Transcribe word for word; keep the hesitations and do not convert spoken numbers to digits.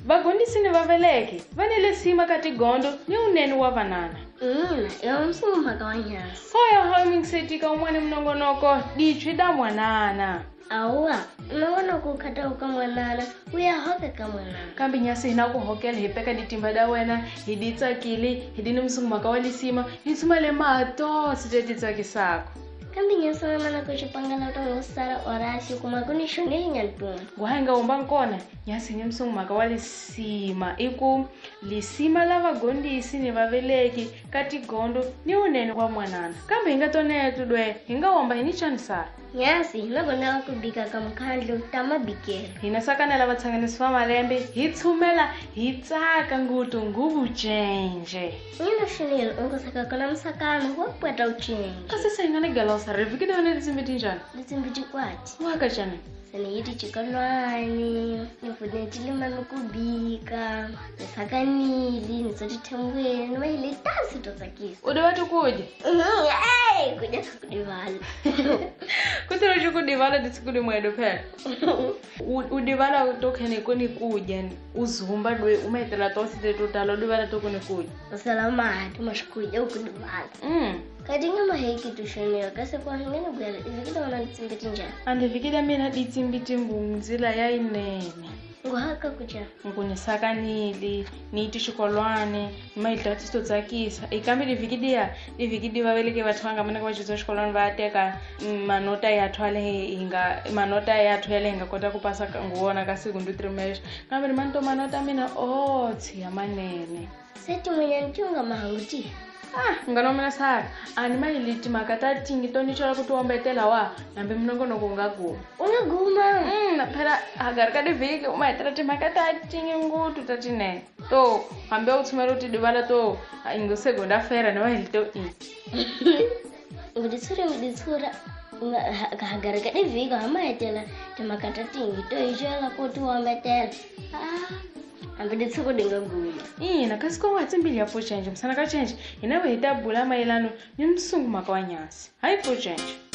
Vagondisi ni vaveleki vanele sima katigondo ni unene wa vanana. Ina, yo msumaka wa nyasi. Hoya homingisetika umwane mnongonoko dichwi da mwanana. Awa, mnongonoko ukata uka mwanana, uya hoke ka mwanana. Kambi nyasi hina kuhokele hipeka ditimba da wena, hiditsa kili, hidini msumaka wa lisima, hisumale mato sitetitsa kisako. Kambi nyasi mana kuchipangala utongo sara orasi kumakuni shonili nyantuma. Guhainga umba nkona, nyasi ni msumaka wa lisima. Iku, lisima la vagondisi ni vaveleki katigondo ni unene wa mwanana. Kambi hinga tone tudwe, hinga wamba hini chanisara. Nyasi, nagona wakubika kamkhandlu tamabikela. Hinasakana la vatsanganiswa malembe, hitsumela, hitsaka ngutu nguvu chenje. Nina shonili ungosaka kona msakano wapwata uchenje. Kasi saingane galosa, revikide wane disimbiti njani? Disimbiti kwati. Waka chane? Sana yiti chikalwani, nifudne chilima nukubika, nisakanili, nisoti tembwe, nima hili tasi tozakisa. Ude watu kuje? Hey, kuja kudivala. Kutiro chuku divala disikudi mwedo pele. Udivala utokene kuni kuja, uzumba dwe, umetela tosi te tutalo, udivala tokone kuja. Usalamati, mashkuja ukudivala. Mm. Kadinga maheki tushoneo, kase kwa hingene gwele, ivikida wana disimbiti njani. Ande vikida mina disimbiti mbungzila ya inene. Nguhaka kucha. Ngunisakanili, niti shikolwane, maitla tisto tsakisa. Ikambi divikidia, divikidi vaveleke vatwanga mana kwa chizo shikolwane vateka manota yathu ale inga manota yathu yale inga kota kupasa nguona kasi kundu trimesha. Kambi manto manota mina oh tsiya manene. Seti mwenye ntiunga mahanguti. Ah, ngano mina saka. Ani mailiti makata tingi toni chola kutuombetela wa nambe mnongonoko ngaguma. Unaguma? Mm, na phela agarika diviki umaitela timakata tingi ngutu tatine. To, hambe utsumela uti divala to ingo segunda fera ne mailito i. Ngudisura ngudisura agarika diviki amaitela timakata tingi to ijola kutuombetela. Ah. Ambide tsiko dinga guma. Ina kasi kwa watsi mbili ya for change msana ka change inawe hitabula mailano ni msungu maka wa nyasi. Hai for change.